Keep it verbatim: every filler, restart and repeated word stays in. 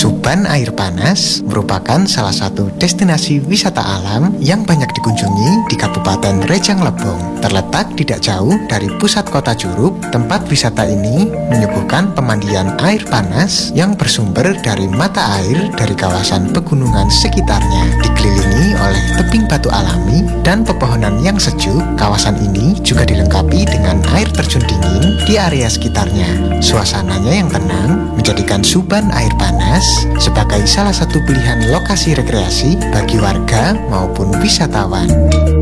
Suban Air Panas merupakan salah satu destinasi wisata alam yang banyak dikunjungi di Kabupaten Rejang Lebong. Terletak tidak jauh dari pusat kota Curup, tempat wisata ini menyuguhkan pemandian air panas yang bersumber dari mata air dari kawasan pegunungan sekitarnya. Dikelilingi oleh tebing batu alami dan pepohonan yang sejuk, kawasan ini juga dilengkapi dengan air terjun dingin di area sekitarnya. Suasananya yang tenang menjadikan Suban Air Panas sebagai salah satu pilihan lokasi rekreasi bagi warga maupun wisatawan.